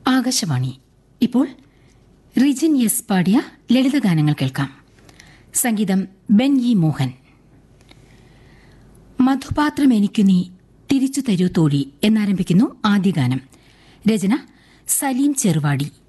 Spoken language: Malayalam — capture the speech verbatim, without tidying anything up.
ആകാശവാണി. ഇപ്പോൾ റിജിൻ എസ് പാടിയ ലളിതഗാനങ്ങൾ കേൾക്കാം. സംഗീതം ബെൻ ഇ മോഹൻ. മധുപാത്രം എനിക്കു നീ തിരിച്ചു തരൂ തോഴി എന്നാരംഭിക്കുന്നു ആദ്യ ഗാനം. രചന സലീം ചെറുവാടി.